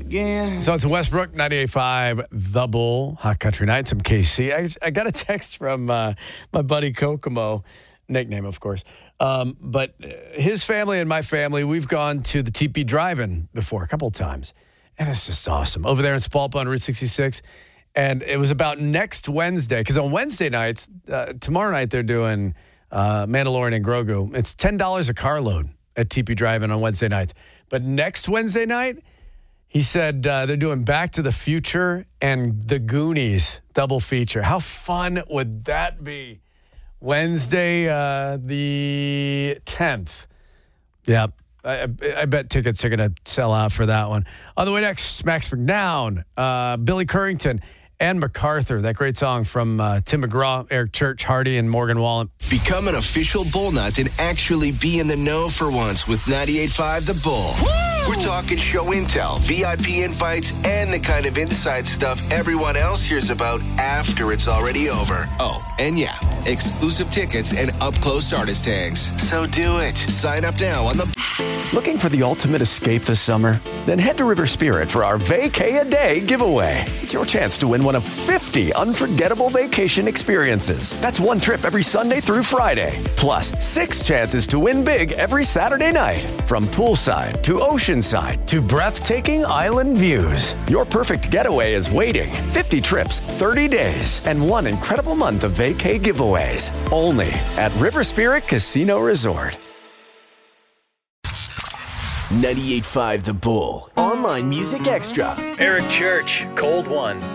again. So it's Westbrook, 98.5, The Bull, Hot Country Nights. I'm KC. I got a text from my buddy Kokomo, nickname, of course. But his family and my family, we've gone to the TP Drive-In before a couple of times. And it's just awesome. Over there in Spalpa on Route 66. And it was about next Wednesday, because on Wednesday nights, tomorrow night they're doing Mandalorian and Grogu. It's $10 a carload at TP Drive-In on Wednesday nights. But next Wednesday night, he said they're doing Back to the Future and The Goonies double feature. How fun would that be? Wednesday, the 10th. Yeah, I bet tickets are going to sell out for that one. On the way next, Max McNown, Billy Currington, and MacArthur. That great song from Tim McGraw, Eric Church, Hardy, and Morgan Wallen. Become an official Bull Nut and actually be in the know for once with 98.5 The Bull. Woo! We're talking show intel, VIP invites, and the kind of inside stuff everyone else hears about after it's already over. Oh, and yeah, exclusive tickets and up-close artist tags. So do it. Sign up now on the... Looking for the ultimate escape this summer? Then head to River Spirit for our Vacay-A-Day giveaway. It's your chance to win one of 50 unforgettable vacation experiences. That's one trip every Sunday through Friday. Plus 6 chances to win big every Saturday night. From poolside to oceanside to breathtaking island views. Your perfect getaway is waiting. 50 trips, 30 days, and one incredible month of vacay giveaways. Only at River Spirit Casino Resort. 98.5 The Bull. Online Music Extra. Eric Church, Cold One.